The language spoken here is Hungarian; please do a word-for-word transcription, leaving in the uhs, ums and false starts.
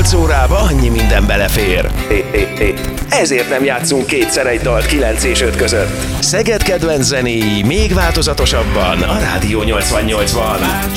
nyolc órába annyi minden belefér. Ezért nem játszunk kétszer egy dalt kilenc és öt között. Szeged kedvenc zenéi még változatosabban a Rádió nyolcvannyolcban.